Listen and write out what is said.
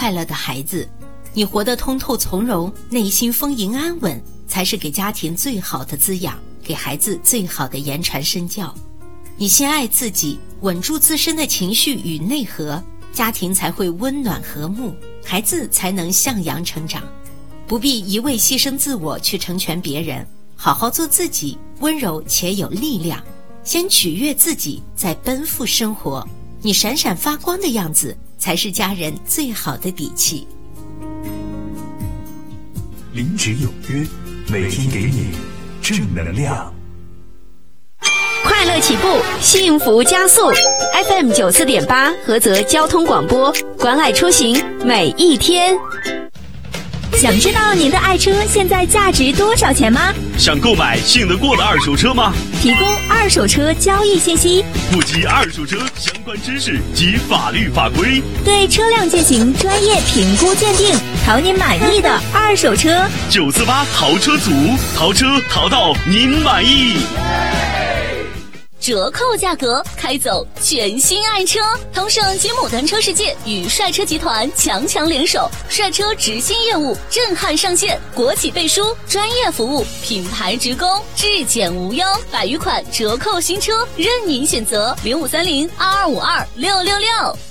快乐的孩子。你活得通透从容，内心丰盈安稳，才是给家庭最好的滋养，给孩子最好的言传身教。你先爱自己，稳住自身的情绪与内核，家庭才会温暖和睦，孩子才能向阳成长。不必一味牺牲自我去成全别人，好好做自己，温柔且有力量。先取悦自己，再奔赴生活。你闪闪发光的样子，才是家人最好的底气。 零值有约，每天给你正能量。 快乐起步，幸福加速。FM 94.8菏泽交通广播，关爱出行每一天。 想知道您的爱车现在价值多少钱吗？ 想购买信得过的二手车吗？ 提供二手车交易信息， 普及二手车相关知识及法律法规， 对车辆进行专业评估鉴定，淘您满意的二手车。 948淘车组，淘车淘到您满意。 折扣价格，开走全新爱车！同盛金牡丹车世界与帅车集团强联手，帅车直新业务震撼上线，国企背书，专业服务，品牌直供，质检无忧，100余款折扣新车任您选择，053022526666。